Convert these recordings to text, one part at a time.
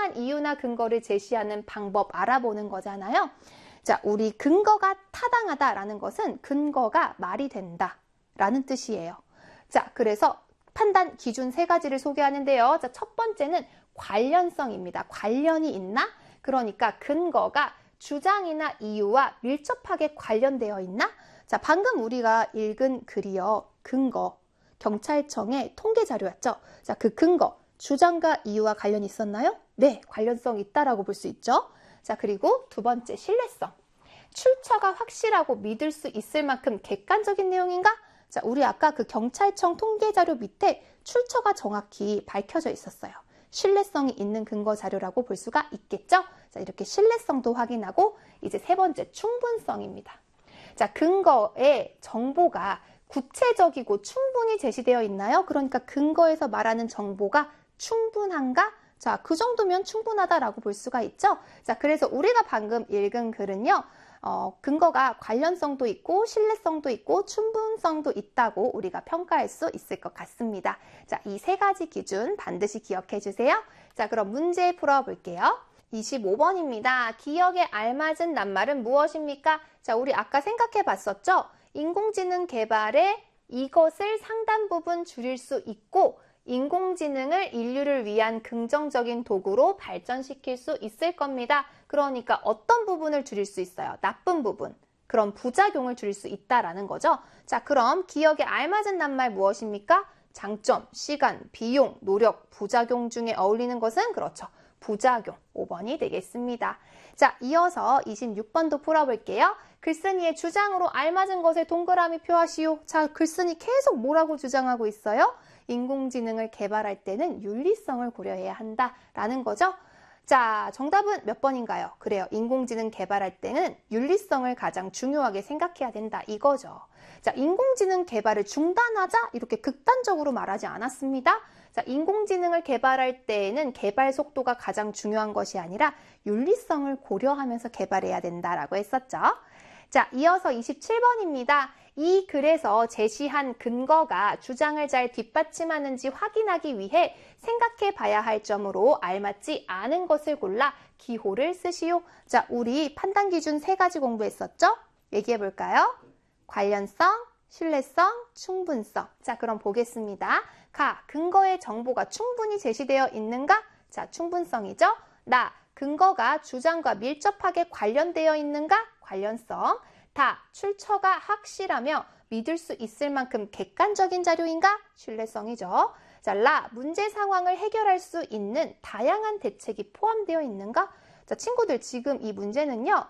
타당한 이유나 근거를 제시하는 방법 알아보는 거잖아요. 자, 우리 근거가 타당하다라는 것은 근거가 말이 된다라는 뜻이에요. 자, 그래서 판단 기준 3가지를 소개하는데요. 자, 첫 번째는 관련성입니다. 관련이 있나? 그러니까 근거가 주장이나 이유와 밀접하게 관련되어 있나? 자, 방금 우리가 읽은 글이요. 근거, 경찰청의 통계 자료였죠. 자, 그 근거, 주장과 이유와 관련이 있었나요? 네, 관련성 있다라고 볼 수 있죠. 자, 그리고 두 번째, 신뢰성. 출처가 확실하고 믿을 수 있을 만큼 객관적인 내용인가? 자, 우리 아까 그 경찰청 통계 자료 밑에 출처가 정확히 밝혀져 있었어요. 신뢰성이 있는 근거 자료라고 볼 수가 있겠죠? 자, 이렇게 신뢰성도 확인하고 이제 3번째, 충분성입니다. 자, 근거의 정보가 구체적이고 충분히 제시되어 있나요? 그러니까 근거에서 말하는 정보가 충분한가? 자, 그 정도면 충분하다라고 볼 수가 있죠? 자, 그래서 우리가 방금 읽은 글은요, 근거가 관련성도 있고 신뢰성도 있고 충분성도 있다고 우리가 평가할 수 있을 것 같습니다. 자, 이 3가지 기준 반드시 기억해 주세요. 자, 그럼 문제 풀어볼게요. 25번입니다. 기억에 알맞은 낱말은 무엇입니까? 자, 우리 아까 생각해 봤었죠? 인공지능 개발에 이것을 상당 부분 줄일 수 있고 인공지능을 인류를 위한 긍정적인 도구로 발전시킬 수 있을 겁니다. 그러니까 어떤 부분을 줄일 수 있어요? 나쁜 부분. 그럼 부작용을 줄일 수 있다라는 거죠. 자, 그럼 기억에 알맞은 낱말 무엇입니까? 장점, 시간, 비용, 노력, 부작용 중에 어울리는 것은 그렇죠. 부작용 5번이 되겠습니다. 자, 이어서 26번도 풀어볼게요. 글쓴이의 주장으로 알맞은 것을 동그라미 표하시오. 자, 글쓴이 계속 뭐라고 주장하고 있어요? 인공지능을 개발할 때는 윤리성을 고려해야 한다라는 거죠. 자, 정답은 몇 번인가요? 그래요. 인공지능 개발할 때는 윤리성을 가장 중요하게 생각해야 된다 이거죠. 자, 인공지능 개발을 중단하자 이렇게 극단적으로 말하지 않았습니다. 자, 인공지능을 개발할 때에는 개발 속도가 가장 중요한 것이 아니라 윤리성을 고려하면서 개발해야 된다라고 했었죠. 자, 이어서 27번입니다. 이 글에서 제시한 근거가 주장을 잘 뒷받침하는지 확인하기 위해 생각해 봐야 할 점으로 알맞지 않은 것을 골라 기호를 쓰시오. 자, 우리 판단 기준 3가지 공부했었죠? 얘기해 볼까요? 관련성, 신뢰성, 충분성. 자, 그럼 보겠습니다. 가, 근거의 정보가 충분히 제시되어 있는가? 자, 충분성이죠. 나, 근거가 주장과 밀접하게 관련되어 있는가? 관련성. 다, 출처가 확실하며 믿을 수 있을 만큼 객관적인 자료인가? 신뢰성이죠. 자, 라, 문제 상황을 해결할 수 있는 다양한 대책이 포함되어 있는가? 자, 친구들 지금 이 문제는요.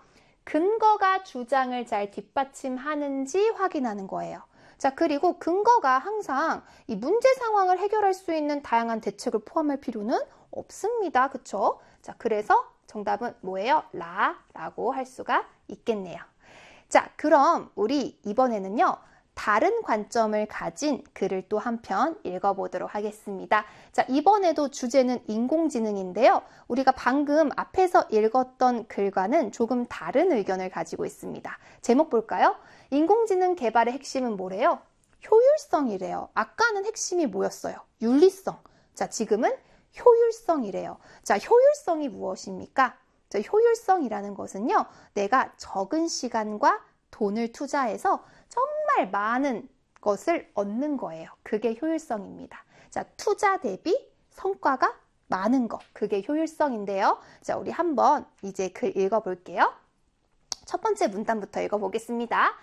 근거가 주장을 잘 뒷받침하는지 확인하는 거예요. 자, 그리고 근거가 항상 이 문제 상황을 해결할 수 있는 다양한 대책을 포함할 필요는 없습니다. 그쵸? 자, 그래서 정답은 뭐예요? 라라고 할 수가 있겠네요. 자, 그럼 우리 이번에는요. 다른 관점을 가진 글을 또 한 편 읽어보도록 하겠습니다. 자, 이번에도 주제는 인공지능인데요. 우리가 방금 앞에서 읽었던 글과는 조금 다른 의견을 가지고 있습니다. 제목 볼까요? 인공지능 개발의 핵심은 뭐래요? 효율성이래요. 아까는 핵심이 뭐였어요? 윤리성. 자, 지금은 효율성이래요. 자, 효율성이 무엇입니까? 자, 효율성이라는 것은요. 내가 적은 시간과 돈을 투자해서 정말 많은 것을 얻는 거예요. 그게 효율성입니다. 자, 투자 대비 성과가 많은 것. 그게 효율성인데요. 자, 우리 한번 이제 글 읽어볼게요. 첫 번째 문단부터 읽어보겠습니다.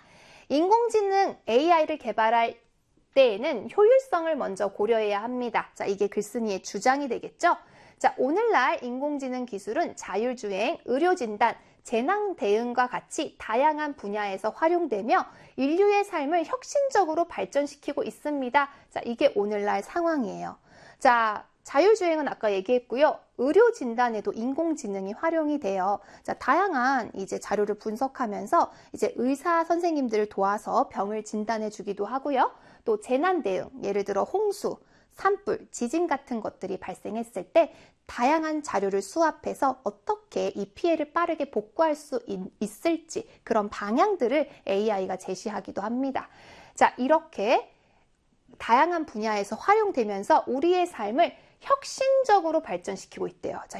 인공지능 AI를 개발할 때에는 효율성을 먼저 고려해야 합니다. 자, 이게 글쓴이의 주장이 되겠죠? 자, 오늘날 인공지능 기술은 자율주행, 의료진단, 재난 대응과 같이 다양한 분야에서 활용되며 인류의 삶을 혁신적으로 발전시키고 있습니다. 자, 이게 오늘날 상황이에요. 자, 자율주행은 아까 얘기했고요. 의료 진단에도 인공지능이 활용이 돼요. 자, 다양한 이제 자료를 분석하면서 이제 의사 선생님들을 도와서 병을 진단해 주기도 하고요. 또 재난 대응, 예를 들어 홍수, 산불, 지진 같은 것들이 발생했을 때 다양한 자료를 수합해서 어떻게 이 피해를 빠르게 복구할 수 있을지 그런 방향들을 AI가 제시하기도 합니다. 자, 이렇게 다양한 분야에서 활용되면서 우리의 삶을 혁신적으로 발전시키고 있대요. 자,